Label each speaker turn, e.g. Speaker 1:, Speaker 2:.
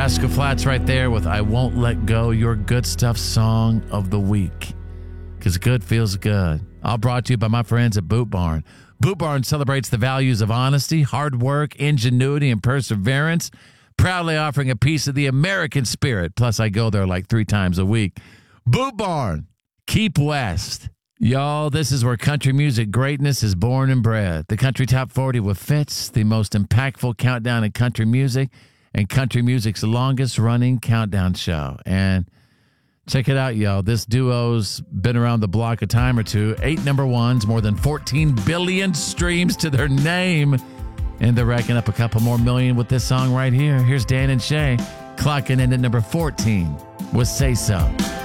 Speaker 1: Rascal Flatts right there with I Won't Let Go, your good stuff song of the week. Because good feels good. All brought to you by my friends at Boot Barn. Boot Barn celebrates the values of honesty, hard work, ingenuity, and perseverance, proudly offering a piece of the American spirit. Plus, I go there like 3 times a week. Boot Barn, keep west. Y'all, this is where country music greatness is born and bred. The Country Top 40 with Fitz, the most impactful countdown in country music, and country music's longest-running countdown show. And check it out, y'all. This duo's been around the block a time or two. 8 number ones, more than 14 billion streams to their name. And they're racking up a couple more million with this song right here. Here's Dan and Shay clocking in at number 14 with Say So.